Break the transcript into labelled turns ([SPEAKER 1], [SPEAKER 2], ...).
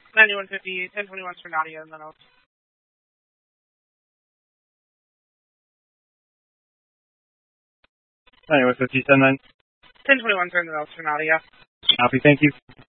[SPEAKER 1] 9150, 1021's for Nadia, and then I'll...
[SPEAKER 2] 9150, 10-9.
[SPEAKER 1] 1021's for Nadia.
[SPEAKER 2] Copy, thank you.